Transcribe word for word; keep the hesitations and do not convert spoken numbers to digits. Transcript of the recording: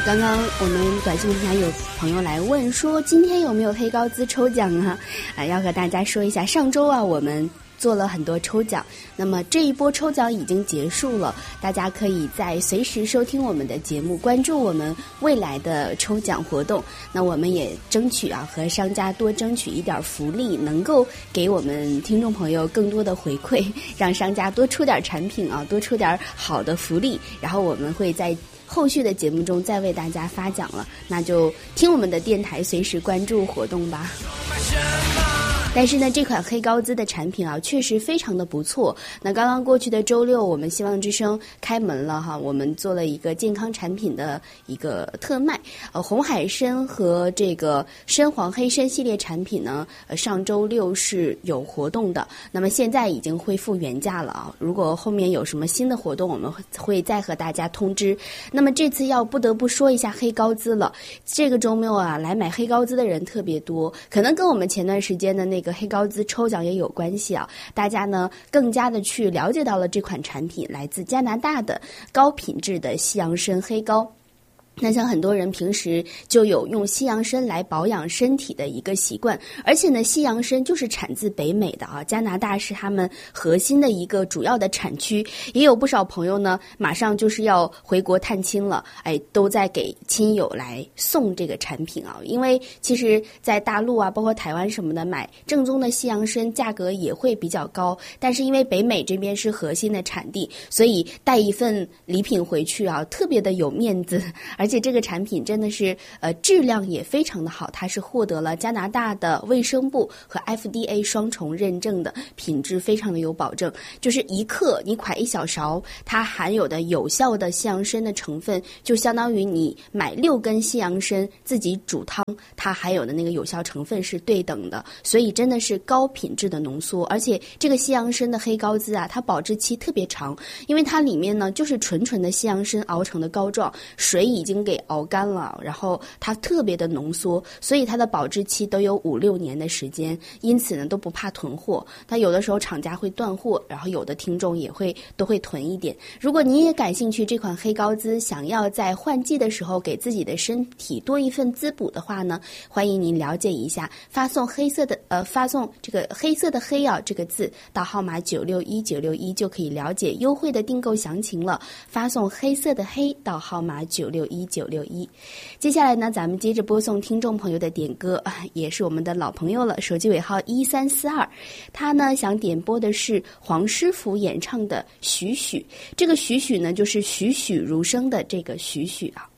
刚刚我们短信平台有朋友来问说，今天有没有黑高资抽奖啊？啊，要和大家说一下，上周啊我们做了很多抽奖，那么这一波抽奖已经结束了，大家可以在随时收听我们的节目，关注我们未来的抽奖活动。那我们也争取啊和商家多争取一点福利，能够给我们听众朋友更多的回馈，让商家多出点产品啊，多出点好的福利，然后我们会在后续的节目中再为大家发奖了，那就听我们的电台，随时关注活动吧。但是呢，这款黑高资的产品啊，确实非常的不错。那刚刚过去的周六，我们希望之声开门了哈，我们做了一个健康产品的一个特卖。呃，红海参和这个深黄黑参系列产品呢，呃，上周六是有活动的，那么现在已经恢复原价了啊。如果后面有什么新的活动，我们会再和大家通知。那么这次要不得不说一下黑高资了，这个周末啊，来买黑高资的人特别多，可能跟我们前段时间的那个黑高资抽奖也有关系啊，大家呢更加的去了解到了这款产品，来自加拿大的高品质的西洋参黑膏。那像很多人平时就有用西洋参来保养身体的一个习惯，而且呢，西洋参就是产自北美的啊，加拿大是他们核心的一个主要的产区，也有不少朋友呢，马上就是要回国探亲了，哎，都在给亲友来送这个产品啊，因为其实在大陆啊，包括台湾什么的，买正宗的西洋参价格也会比较高，但是因为北美这边是核心的产地，所以带一份礼品回去啊，特别的有面子，而而且这个产品真的是呃质量也非常的好，它是获得了加拿大的卫生部和 F D A 双重认证的，品质非常的有保证。就是一克你㧟一小勺，它含有的有效的西洋参的成分，就相当于你买六根西洋参自己煮汤，它含有的那个有效成分是对等的，所以真的是高品质的浓缩。而且这个西洋参的黑高资啊，它保质期特别长，因为它里面呢就是纯纯的西洋参熬成的膏状，水已经给熬干了，然后它特别的浓缩，所以它的保质期都有五六年的时间，因此呢都不怕囤货。它有的时候厂家会断货，然后有的听众也会都会囤一点。如果你也感兴趣这款黑高资，想要在换季的时候给自己的身体多一份滋补的话呢，欢迎您了解一下，发送黑色的呃发送这个黑色的黑啊这个字到号码九六一九六一就可以了解优惠的订购详情了。发送黑色的黑到号码九六一九六一。接下来呢，咱们接着播送听众朋友的点歌，也是我们的老朋友了，手机尾号一三四二，他呢想点播的是黄师傅演唱的《许许》，这个许许呢就是栩栩如生的这个许许啊。